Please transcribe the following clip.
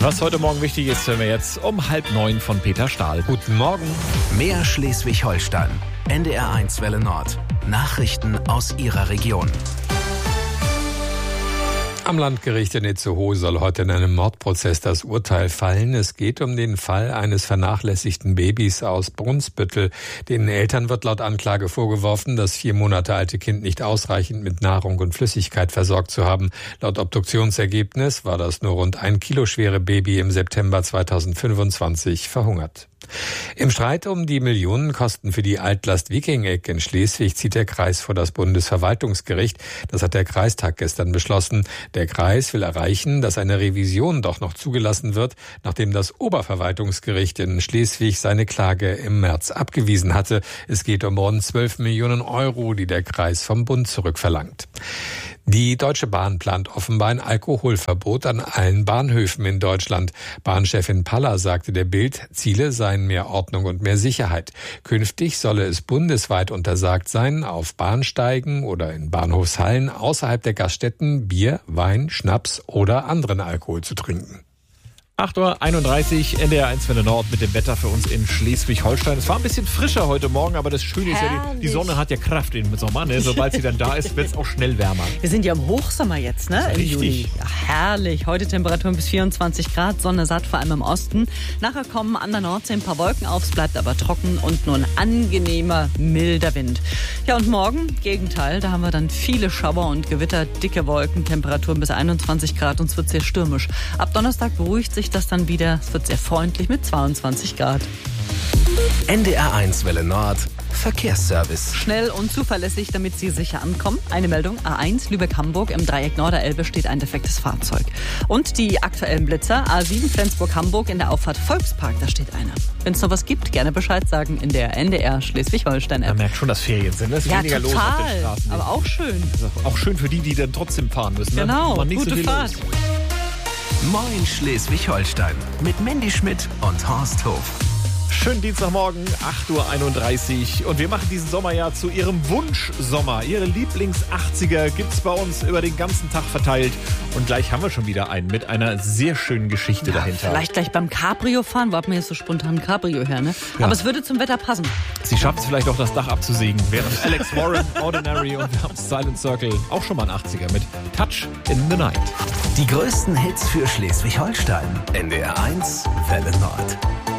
Was heute Morgen wichtig ist, hören wir jetzt um 8:30 von Peter Stahl. Guten Morgen. Mehr Schleswig-Holstein. NDR1 Welle Nord. Nachrichten aus Ihrer Region. Am Landgericht in Itzehoe soll heute in einem Mordprozess das Urteil fallen. Es geht um den Fall eines vernachlässigten Babys aus Brunsbüttel. Den Eltern wird laut Anklage vorgeworfen, das 4 Monate alte Kind nicht ausreichend mit Nahrung und Flüssigkeit versorgt zu haben. Laut Obduktionsergebnis war das nur rund 1 Kilo schwere Baby im September 2025 verhungert. Im Streit um die Millionenkosten für die Altlast Wikingeck in Schleswig zieht der Kreis vor das Bundesverwaltungsgericht. Das hat der Kreistag gestern beschlossen. Der Kreis will erreichen, dass eine Revision doch noch zugelassen wird, nachdem das Oberverwaltungsgericht in Schleswig seine Klage im März abgewiesen hatte. Es geht um rund 12 Millionen Euro, die der Kreis vom Bund zurückverlangt. Die Deutsche Bahn plant offenbar ein Alkoholverbot an allen Bahnhöfen in Deutschland. Bahnchefin Paller sagte der Bild, Ziele seien mehr Ordnung und mehr Sicherheit. Künftig solle es bundesweit untersagt sein, auf Bahnsteigen oder in Bahnhofshallen außerhalb der Gaststätten Bier, Wein, Schnaps oder anderen Alkohol zu trinken. 8:31 Uhr, NDR1 Welle Nord mit dem Wetter für uns in Schleswig-Holstein. Es war ein bisschen frischer heute Morgen, aber das Schöne ist ja, die Sonne hat ja Kraft im Sommer. Ne? Sobald sie dann da ist, wird es auch schnell wärmer. Wir sind ja im Hochsommer jetzt, ne? Im Richtig. Juli. Ja, herrlich. Heute Temperaturen bis 24 Grad, Sonne satt, vor allem im Osten. Nachher kommen an der Nordsee ein paar Wolken auf, es bleibt aber trocken und nur ein angenehmer, milder Wind. Ja, und morgen, Gegenteil, da haben wir dann viele Schauer und Gewitter, dicke Wolken, Temperaturen bis 21 Grad und es wird sehr stürmisch. Ab Donnerstag beruhigt sich das dann wieder. Es wird sehr freundlich mit 22 Grad. NDR1 Welle Nord. Verkehrsservice. Schnell und zuverlässig, damit Sie sicher ankommen. Eine Meldung, A1 Lübeck-Hamburg, im Dreieck Norderelbe steht ein defektes Fahrzeug. Und die aktuellen Blitzer, A7 Flensburg-Hamburg in der Auffahrt Volkspark, da steht einer. Wenn es noch was gibt, gerne Bescheid sagen in der NDR Schleswig-Holstein-App. Man merkt schon, dass Ferien sind. Es ist weniger los auf den Straßen. Aber auch schön. Auch schön für die dann trotzdem fahren müssen. Ne? Genau, Man nicht gute so viel Fahrt. Los. Moin Schleswig-Holstein. Mit Mandy Schmidt und Horst Hof. Schönen Dienstagmorgen, 8:31 Uhr. Und wir machen diesen Sommer ja zu Ihrem Wunschsommer. Ihre Lieblings-80er gibt's bei uns über den ganzen Tag verteilt. Und gleich haben wir schon wieder einen mit einer sehr schönen Geschichte dahinter. Vielleicht gleich beim Cabrio fahren. Wo hat man jetzt so spontan ein Cabrio her, ne? Ja. Aber es würde zum Wetter passen. Sie schafft es vielleicht auch, das Dach abzusägen. Während Alex Warren, Ordinary und wir haben Silent Circle, auch schon mal ein 80er mit Touch in the Night. Die größten Hits für Schleswig-Holstein. NDR1 Welle Nord.